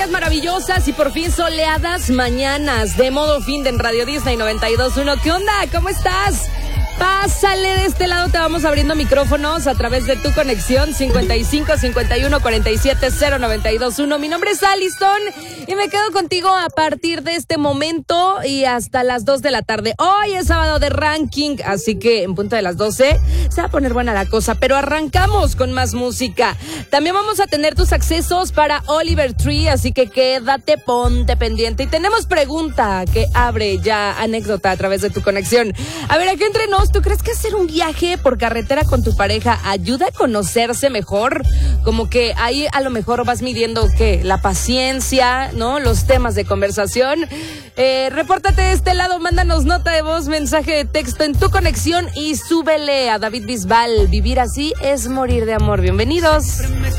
días maravillosas y por fin soleadas mañanas de modo fin de en Radio Disney 92.1. ¿Qué onda? ¿Cómo estás? Pásale de este lado, te vamos abriendo micrófonos a través de tu conexión 55 51 47 092.1. Mi nombre es Alison y me quedo contigo a partir de este momento y hasta las 2 de la tarde. Hoy es sábado de ranking, así que en punto de las 12 se va a poner buena la cosa, pero arrancamos con más música. También vamos a tener tus accesos para Oliver Tree, así que quédate, ponte pendiente. Y tenemos pregunta que abre ya anécdota a través de tu conexión. A ver, aquí entre nos, ¿tú crees que hacer un viaje por carretera con tu pareja ayuda a conocerse mejor? Como que ahí a lo mejor vas midiendo, ¿qué? La paciencia, ¿no? Los temas de conversación. Repórtate de este lado, mándanos nota de voz, mensaje de texto en tu conexión y súbele a David Bisbal. Vivir así es morir de amor. Bienvenidos.